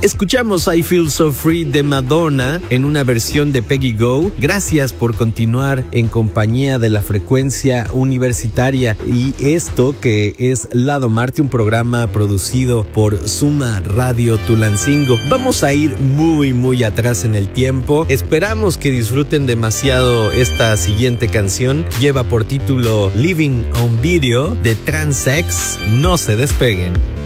Escuchamos I Feel So Free de Madonna en una versión de Peggy Go. Gracias por continuar en compañía de la frecuencia universitaria y esto que es Lado Marte, un programa producido por Suma Radio Tulancingo. Vamos a ir muy atrás en el tiempo. Esperamos que disfruten demasiado esta siguiente canción. Lleva por título Living on Video de Transex. No se despeguen.